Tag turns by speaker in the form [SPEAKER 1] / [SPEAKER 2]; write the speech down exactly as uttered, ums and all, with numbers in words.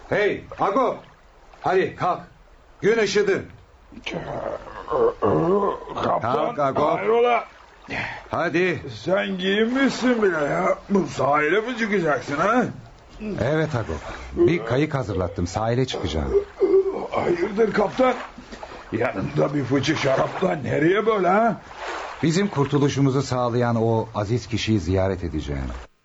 [SPEAKER 1] Hey Agop, hadi kalk, gün ışıdı.
[SPEAKER 2] Kaptan,
[SPEAKER 1] Kalk Agop.
[SPEAKER 2] hayrola?
[SPEAKER 1] Hadi.
[SPEAKER 2] Sen giyinmişsin bile ya. Bu sahile mi çıkacaksın ha?
[SPEAKER 1] Evet Agop, bir kayık hazırlattım, sahile çıkacağım.
[SPEAKER 2] Hayırdır kaptan? Yanında bir fıçı şarapla nereye böyle ha?
[SPEAKER 1] Bizim kurtuluşumuzu sağlayan o aziz kişiyi ziyaret edeceğim.